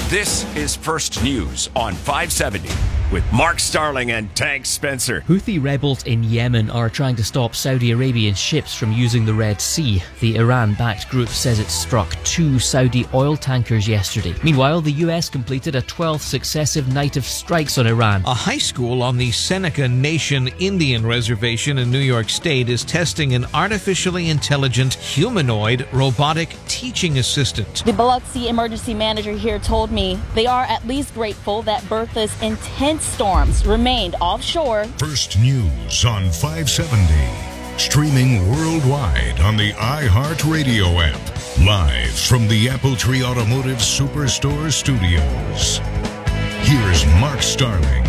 This is First News on 570 with Mark Starling and Tank Spencer. Houthi rebels in Yemen are trying to stop Saudi Arabian ships from using the Red Sea. The Iran-backed group says it struck 2 Saudi oil tankers yesterday. Meanwhile, the US completed a 12th successive night of strikes on Iran. A high school on the Seneca Nation Indian Reservation in New York State is testing an artificially intelligent humanoid robotic teaching assistant. The Biloxi emergency manager here told me they are at least grateful that Bertha's intense storms remained offshore. First News on 570. Streaming worldwide on the iHeartRadio app. Live from the Apple Tree Automotive Superstore studios. Here's Mark Starling